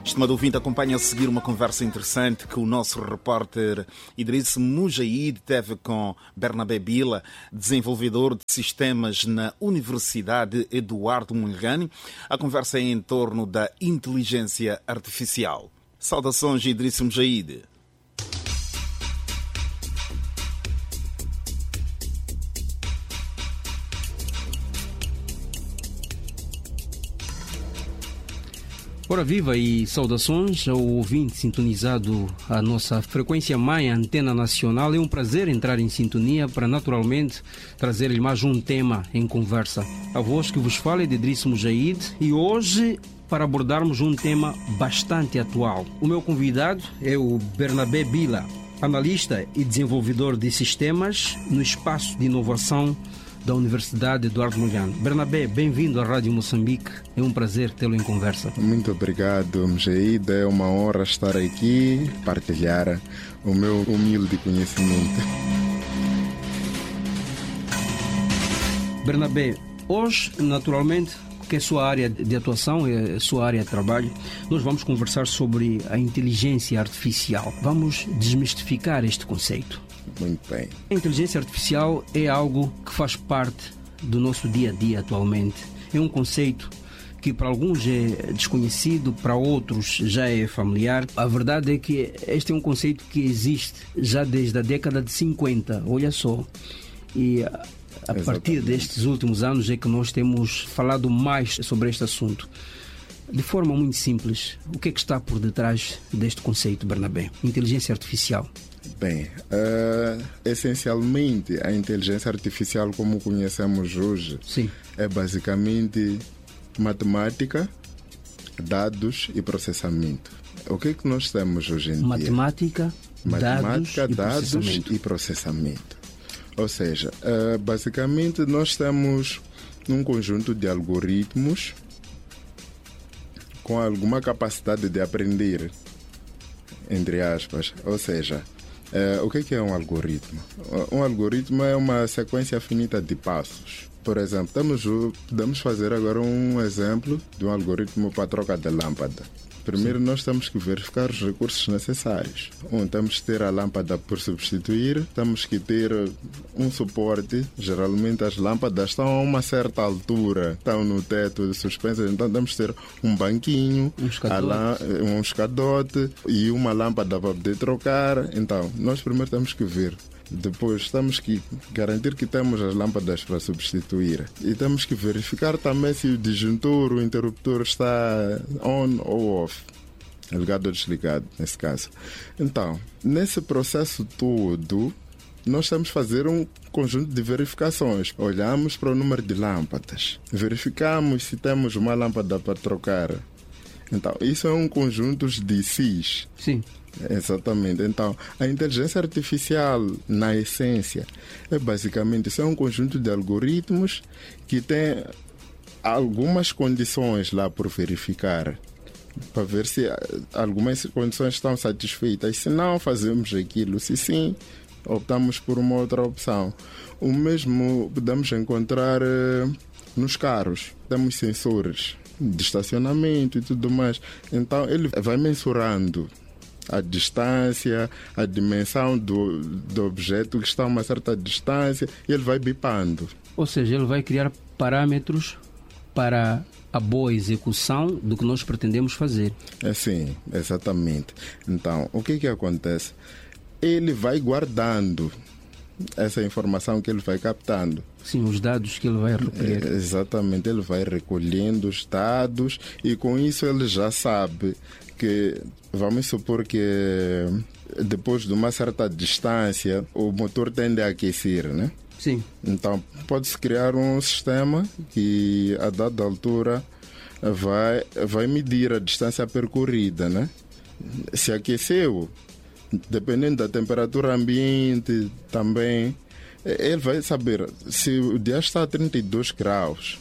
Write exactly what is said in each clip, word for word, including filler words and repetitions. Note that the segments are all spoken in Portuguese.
Estimado ouvinte, acompanha a seguir uma conversa interessante que o nosso repórter Idriss Mujaid teve com Bernabé Bila, desenvolvedor de sistemas na Universidade Eduardo Mondlane. A conversa é em torno da inteligência artificial. Saudações, Idriss Mujaid. Ora viva e saudações ao ouvinte sintonizado à nossa frequência mãe, a Antena Nacional. É um prazer entrar em sintonia para naturalmente trazer-lhe mais um tema em conversa. A voz que vos fala é de Idriss Mujaid e hoje para abordarmos um tema bastante atual. O meu convidado é o Bernabé Bila, analista e desenvolvedor de sistemas no espaço de inovação da Universidade Eduardo Mondlane. Bernabé, bem-vindo à Rádio Moçambique. É um prazer tê-lo em conversa. Muito obrigado, Mujaid. É uma honra estar aqui, partilhar o meu humilde conhecimento. Bernabé, hoje, naturalmente, que é a sua área de atuação, é a sua área de trabalho, nós vamos conversar sobre a inteligência artificial. Vamos desmistificar este conceito. Muito bem. A inteligência artificial é algo que faz parte do nosso dia a dia atualmente. É um conceito que para alguns é desconhecido, para outros já é familiar. A verdade é que este é um conceito que existe já desde a década de cinquenta, olha só. E a Exatamente. Partir destes últimos anos é que nós temos falado mais sobre este assunto. De forma muito simples, o que é que está por detrás deste conceito, Bernabé? Inteligência artificial. Bem, uh, essencialmente a inteligência artificial como conhecemos hoje Sim. é basicamente matemática, dados e processamento. O que é que nós temos hoje em matemática, dia? Matemática, dados, dados e, processamento. e processamento. Ou seja, uh, basicamente nós temos um conjunto de algoritmos com alguma capacidade de aprender, entre aspas. Ou seja, Uh, o que é um algoritmo? Um algoritmo é uma sequência finita de passos. Por exemplo, estamos, podemos fazer agora um exemplo de um algoritmo para a troca de lâmpada. Primeiro, Sim. nós temos que verificar os recursos necessários. Um, temos que ter a lâmpada por substituir, temos que ter um suporte. Geralmente as lâmpadas estão a uma certa altura, estão no teto suspensas, então temos que ter um banquinho, um escadote. um escadote e uma lâmpada para poder trocar. Então, nós primeiro temos que ver. Depois temos que garantir que temos as lâmpadas para substituir. E temos que verificar também se o disjuntor, o interruptor está on ou off. Ligado ou desligado, nesse caso. Então, nesse processo todo, nós temos que fazer um conjunto de verificações. Olhamos para o número de lâmpadas. Verificamos se temos uma lâmpada para trocar. Então, isso é um conjunto de Cs. Sim. Exatamente. Então, a inteligência artificial, na essência, é basicamente isso é um conjunto de algoritmos que tem algumas condições lá por verificar, para ver se algumas condições estão satisfeitas. Se não, fazemos aquilo. Se sim, optamos por uma outra opção. O mesmo podemos encontrar uh, nos carros. Temos sensores de estacionamento e tudo mais. Então, ele vai mensurando a distância, a dimensão do, do objeto que está a uma certa distância e ele vai bipando. Ou seja, ele vai criar parâmetros para a boa execução do que nós pretendemos fazer. É sim, exatamente. Então, o que que acontece? Ele vai guardando essa informação que ele vai captando. Sim, os dados que ele vai recolher. É, exatamente, ele vai recolhendo os dados e com isso ele já sabe que, vamos supor que depois de uma certa distância o motor tende a aquecer, né? Sim. Então pode-se criar um sistema que a dada altura vai, vai medir a distância percorrida, né? Se aqueceu, dependendo da temperatura ambiente também, ele vai saber se o dia está a trinta e dois graus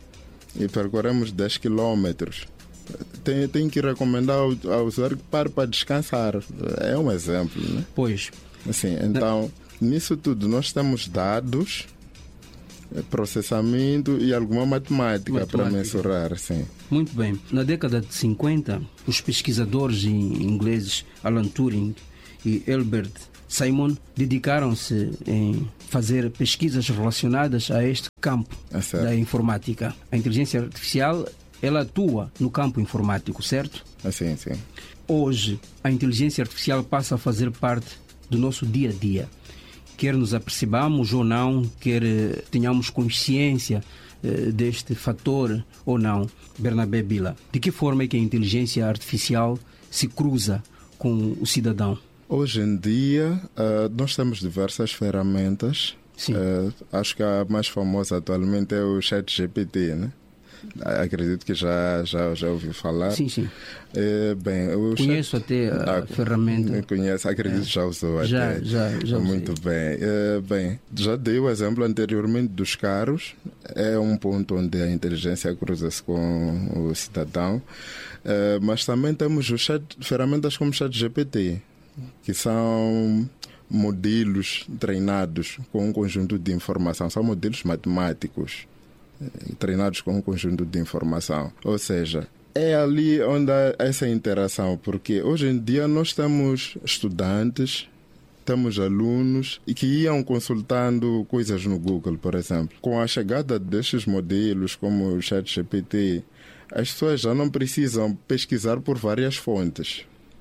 e percorremos dez quilômetros. Tem, tem que recomendar ao, ao usuário que pare para descansar. É um exemplo, né? Pois. Assim, então, nisso tudo nós temos dados processamento e alguma matemática, matemática. para mensurar, sim. Muito bem. Na década de cinquenta, os pesquisadores ingleses Alan Turing e Albert Simon dedicaram-se em fazer pesquisas relacionadas a este campo é da informática. A inteligência artificial, ela atua no campo informático, certo? É sim, sim. Hoje, a inteligência artificial passa a fazer parte do nosso dia a dia. Quer nos apercebamos ou não, quer eh, tenhamos consciência eh, deste fator ou não. Bernabé Bila, de que forma é que a inteligência artificial se cruza com o cidadão? Hoje em dia, uh, nós temos diversas ferramentas. Uh, acho que a mais famosa atualmente é o ChatGPT, né? Acredito que já, já, já ouviu falar. Sim, sim. É, bem, o conheço chat... até a ah, ferramenta. Conheço, acredito que é. já usou já, até. Já, já Muito usei. bem. É, bem, já dei o exemplo anteriormente dos carros. É um ponto onde a inteligência cruza-se com o cidadão. É, mas também temos o chat, ferramentas como o ChatGPT, que são modelos treinados com um conjunto de informação. São modelos matemáticos treinados com um conjunto de informação. Ou seja, é ali onde há essa interação, porque hoje em dia nós temos estudantes, temos alunos e que iam consultando coisas no Google, por exemplo. Com a chegada destes modelos como o ChatGPT, as pessoas já não precisam pesquisar por várias fontes.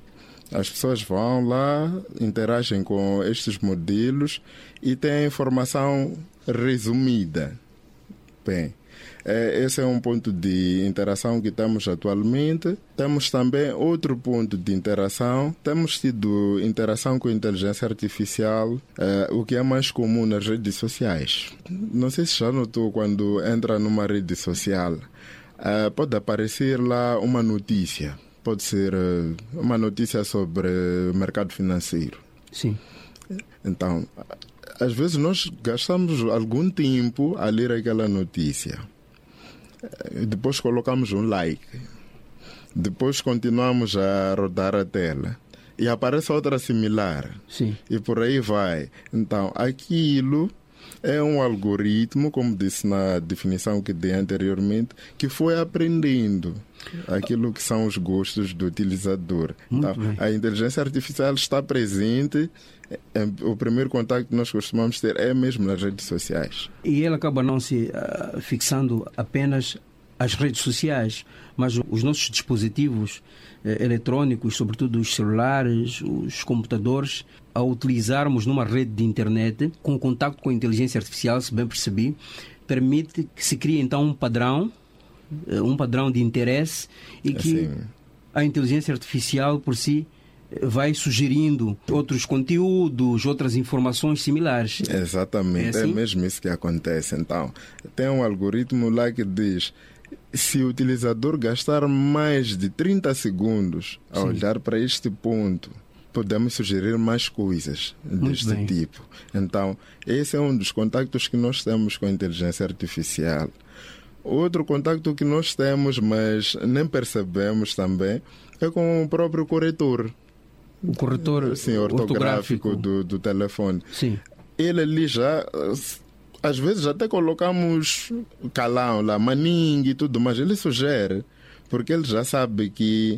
As pessoas vão lá, interagem com estes modelos e têm a informação resumida. Bem, esse é um ponto de interação que temos atualmente. Temos também outro ponto de interação. Temos tido interação com a inteligência artificial, eh, o que é mais comum nas redes sociais. Não sei se já notou, quando entra numa rede social, eh, pode aparecer lá uma notícia. Pode ser eh, uma notícia sobre o mercado financeiro. Sim. Então, às vezes nós gastamos algum tempo a ler aquela notícia. Depois colocamos um like. Depois continuamos a rodar a tela. E aparece outra similar. Sim. E por aí vai. Então, aquilo é um algoritmo, como disse na definição que dei anteriormente, que foi aprendendo aquilo que são os gostos do utilizador. Então, a inteligência artificial está presente. O primeiro contato que nós costumamos ter é mesmo nas redes sociais. E ele acaba não se uh, fixando apenas às redes sociais, mas os nossos dispositivos uh, eletrônicos, sobretudo os celulares, os computadores, ao utilizarmos numa rede de internet, com contato com a inteligência artificial, se bem percebi, permite que se crie então um padrão, uh, um padrão de interesse e que assim, a inteligência artificial por si vai sugerindo outros conteúdos, outras informações similares. Exatamente, é, assim? É mesmo isso que acontece. Então, tem um algoritmo lá que diz: se o utilizador gastar mais de trinta segundos a Sim. olhar para este ponto, podemos sugerir mais coisas Muito deste bem. tipo. Então, esse é um dos contactos que nós temos com a inteligência artificial. Outro contacto que nós temos, mas nem percebemos também, é com o próprio corretor. O corretor Sim, ortográfico, ortográfico. Do, do telefone. Sim. Ele ali já, às vezes até colocamos calão lá, maningue e tudo, mas ele sugere, porque ele já sabe que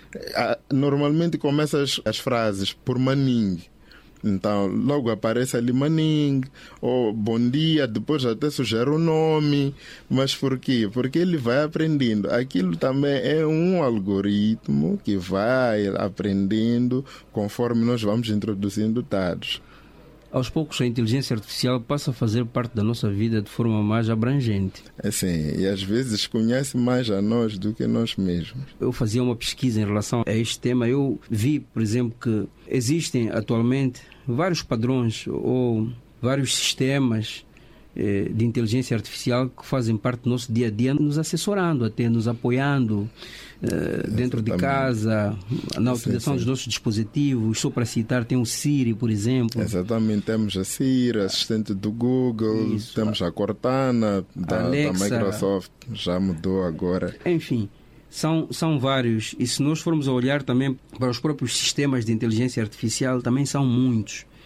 normalmente começa as, as frases por maningue. Então, logo aparece ali maningue, ou bom dia, depois até sugere o nome. Mas por quê? Porque ele vai aprendendo. Aquilo também é um algoritmo que vai aprendendo conforme nós vamos introduzindo dados. Aos poucos, a inteligência artificial passa a fazer parte da nossa vida de forma mais abrangente. É sim, e às vezes conhece mais a nós do que nós mesmos. Eu fazia uma pesquisa em relação a este tema. Eu vi, por exemplo, que existem atualmente vários padrões ou vários sistemas eh, de inteligência artificial que fazem parte do nosso dia a dia, nos assessorando, até nos apoiando eh, dentro de casa, na utilização sim, sim. dos nossos dispositivos. Só para citar, tem o Siri, por exemplo. Exatamente, temos a Siri, assistente do Google, Isso. temos a Cortana da, Alexa, da Microsoft, já mudou agora. Enfim, são, são vários. E se nós formos a olhar também para os próprios sistemas de inteligência artificial, também são muitos.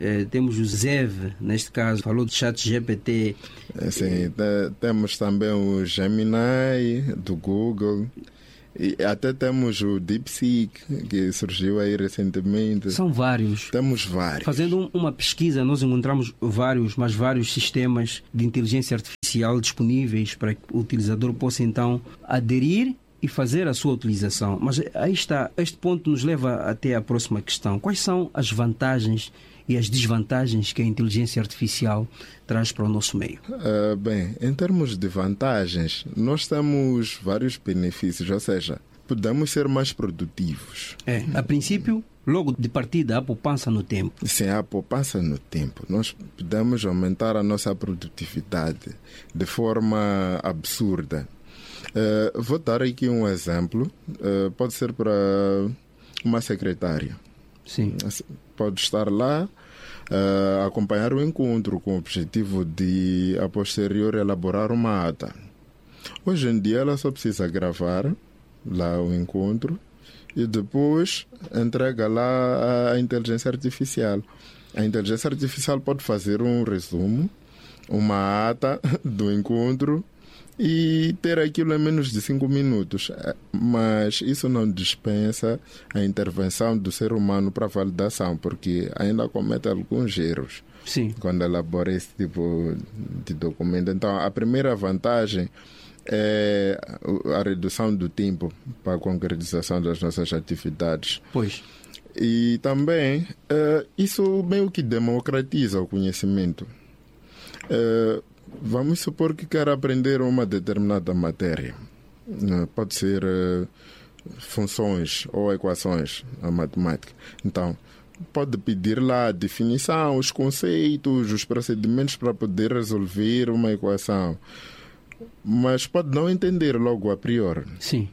Eh, temos o Zev, neste caso, falou do chat G P T. Sim, te, temos também o Gemini do Google. E até temos o DeepSeek, que surgiu aí recentemente. São vários. Temos vários. Fazendo uma pesquisa, nós encontramos vários, mas vários sistemas de inteligência artificial disponíveis para que o utilizador possa então aderir e fazer a sua utilização. Mas aí está, este ponto nos leva até à próxima questão. Quais são as vantagens e as desvantagens que a inteligência artificial traz para o nosso meio? Uh, bem, em termos de vantagens, nós temos vários benefícios, ou seja, podemos ser mais produtivos. É, a princípio, logo de partida, há poupança no tempo. Sim, há poupança no tempo. Nós podemos aumentar a nossa produtividade de forma absurda. Uh, vou dar aqui um exemplo. Uh, pode ser para uma secretária. Sim. Pode estar lá, uh, acompanhar o encontro com o objetivo de, a posterior, elaborar uma ata. Hoje em dia, ela só precisa gravar lá o encontro e depois entrega lá a inteligência artificial. A inteligência artificial pode fazer um resumo, uma ata do encontro e ter aquilo em menos de cinco minutos. Mas isso não dispensa a intervenção do ser humano para a validação, porque ainda comete alguns erros. Sim. Quando elabora esse tipo de documento. Então, a primeira vantagem é a redução do tempo para a concretização das nossas atividades. Pois. E também, uh, isso meio que democratiza o conhecimento. Uh, Vamos supor que quer aprender uma determinada matéria. Pode ser uh, funções ou equações, a matemática. Então, pode pedir lá a definição, os conceitos, os procedimentos para poder resolver uma equação. Mas pode não entender logo a priori. Sim.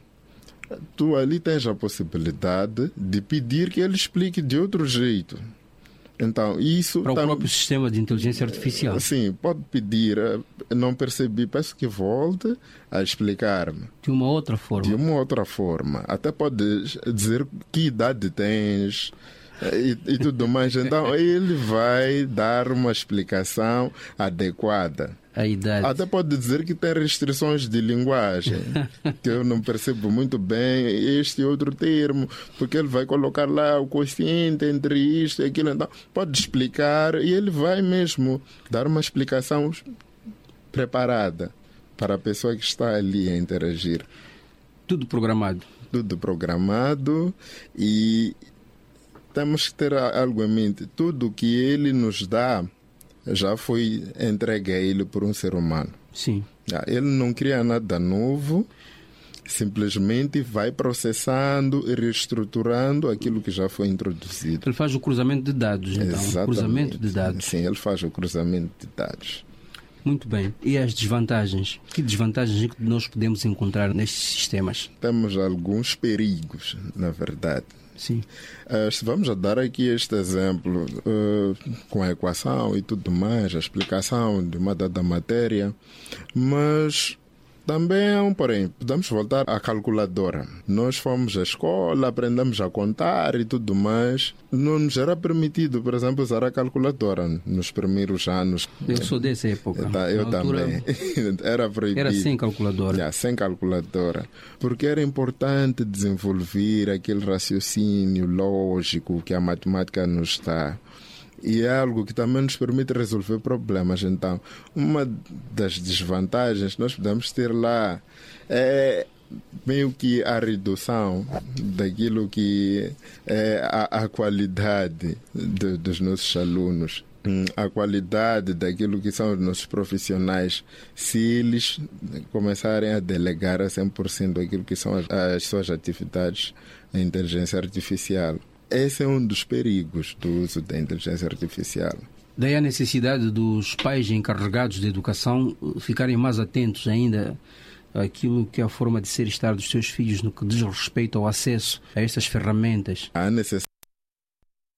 Tu ali tens a possibilidade de pedir que ele explique de outro jeito. Então, isso para o tam... próprio sistema de inteligência artificial. Sim, pode pedir, não percebi, peço que volte a explicar-me. De uma outra forma. De uma outra forma. Até pode dizer que idade tens e, e tudo mais. Então, ele vai dar uma explicação adequada. A idade. Até pode dizer que tem restrições de linguagem, que eu não percebo muito bem este outro termo, porque ele vai colocar lá o quociente entre isto e aquilo. Então, pode explicar e ele vai mesmo dar uma explicação preparada para a pessoa que está ali a interagir. Tudo programado. Tudo programado e temos que ter algo em mente. Tudo que ele nos dá já foi entregue a ele por um ser humano. Sim. Ele não cria nada novo, simplesmente vai processando e reestruturando aquilo que já foi introduzido. Ele faz o cruzamento de dados, então. Exatamente. O cruzamento de dados. Sim, ele faz o cruzamento de dados. Muito bem. E as desvantagens? Que desvantagens é que nós podemos encontrar nestes sistemas? Temos alguns perigos, na verdade. Sim. Uh, vamos a dar aqui este exemplo uh, com a equação e tudo mais, a explicação de uma dada matéria, mas também é um porém. Podemos voltar à calculadora. Nós fomos à escola, aprendemos a contar e tudo mais. Não nos era permitido, por exemplo, usar a calculadora nos primeiros anos. Eu sou dessa época. Eu Na altura, também. Era proibido. Era sem calculadora. Yeah, sem calculadora. Porque era importante desenvolver aquele raciocínio lógico que a matemática nos dá. E é algo que também nos permite resolver problemas. Então, uma das desvantagens nós podemos ter lá é meio que a redução daquilo que é a, a qualidade de, dos nossos alunos, a qualidade daquilo que são os nossos profissionais, se eles começarem a delegar a cem por cento aquilo que são as, as suas atividades à inteligência artificial. Esse é um dos perigos do uso da inteligência artificial. Daí a necessidade dos pais encarregados de educação ficarem mais atentos ainda àquilo que é a forma de ser e estar dos seus filhos no que diz respeito ao acesso a estas ferramentas. Há necessidade